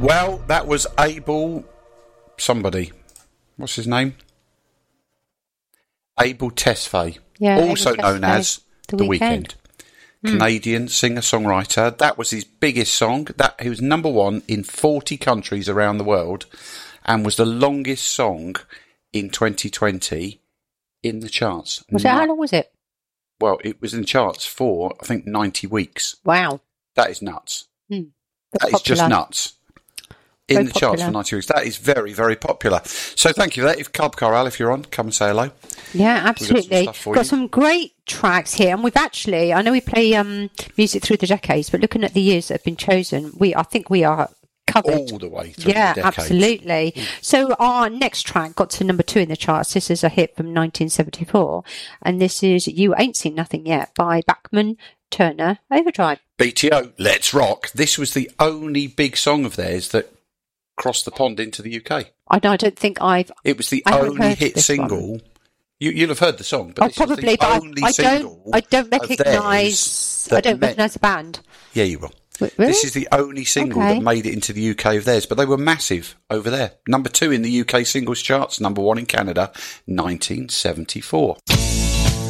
Well, that was Abel somebody. What's his name? Abel Tesfaye, also known as The Weeknd. Canadian singer-songwriter. That was his biggest song. He was number one in 40 countries around the world and was the longest song in 2020 in the charts. How long was it? Well, it was in the charts for, I think, 90 weeks. Wow. That is nuts. That is just nuts. In the charts for 90 weeks. That is very, very popular. So thank you for that. If Club Carl, if you're on, come and say hello. Yeah, absolutely. We've got some great tracks here. And we've actually, I know we play music through the decades, but looking at the years that have been chosen, I think we are covered. All the way through the decades. Yeah, absolutely. So our next track got to number 2 in the charts. This is a hit from 1974. And this is You Ain't Seen Nothing Yet by Bachman Turner Overdrive. BTO, Let's Rock. This was the only big song of theirs that crossed the pond into the UK. I don't think It was the only hit single. You'll have heard the song, but probably, but I don't recognise. I don't recognise the band. Yeah, you will. Really? This is the only single that made it into the UK of theirs, but they were massive over there. Number 2 in the UK singles charts, number 1 in Canada, 1974.